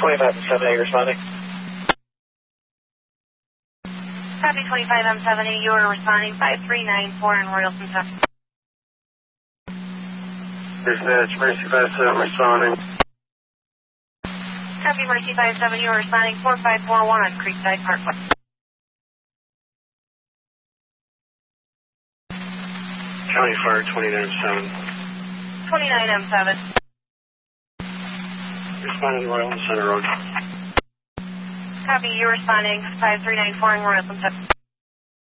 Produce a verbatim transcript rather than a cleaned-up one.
twenty-five M seven eight responding. Copy twenty-five M seven eight, you are responding five three nine four in Royalton, Texas. Dispatch, Mercy five seven responding. Copy Mercy five seven, you are responding four five four one on Creekside Parkway. County Fire twenty-nine M seven. twenty-nine M seven. Responding to Royalton Center Road. Copy, you responding five three nine four in Royalton, Texas.